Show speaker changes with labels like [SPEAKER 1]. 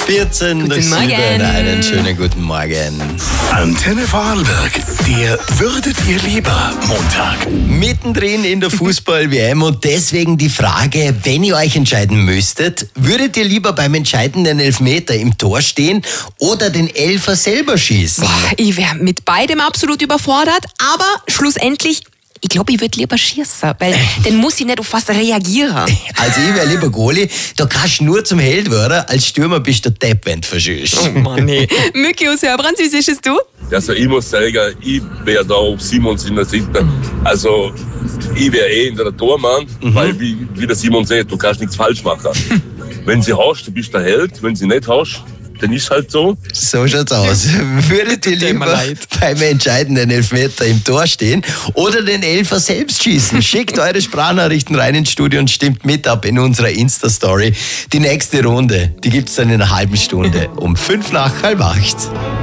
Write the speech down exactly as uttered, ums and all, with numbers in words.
[SPEAKER 1] vierzehn
[SPEAKER 2] Guten
[SPEAKER 1] nach sieben.
[SPEAKER 2] Morgen.
[SPEAKER 1] Einen schönen guten Morgen.
[SPEAKER 3] Antenne Vorarlberg, der Würdet ihr lieber Montag.
[SPEAKER 1] Mittendrin in der Fußball-W M und deswegen die Frage, wenn ihr euch entscheiden müsstet, würdet ihr lieber beim entscheidenden Elfmeter im Tor stehen oder den Elfer selber schießen?
[SPEAKER 2] Boah, ich wäre mit beidem absolut überfordert, aber schlussendlich, ich glaube, ich würde lieber schießen, weil dann muss ich nicht auf was reagieren.
[SPEAKER 1] Also ich wäre lieber Goalie, da kannst du nur zum Held werden, als Stürmer bist du der Depp, wenn du verschießt.
[SPEAKER 2] Oh Mann, nee. Mücki aus Hörbrands, wie siehst es du?
[SPEAKER 4] Also ich muss sagen, ich wäre da auf Simon in der Sitte. Also ich wäre eh in der Tormann, mhm. weil wie, wie der Simon sagt, du kannst nichts falsch machen. Wenn sie hast, du bist der Held, wenn sie nicht hast, dann ist halt so.
[SPEAKER 1] So schaut's aus. Würdet ihr lieber beim entscheidenden Elfmeter im Tor stehen oder den Elfer selbst schießen? Schickt eure Sprachnachrichten rein ins Studio und stimmt mit ab in unserer Insta-Story. Die nächste Runde, die gibt's dann in einer halben Stunde um fünf nach halb acht.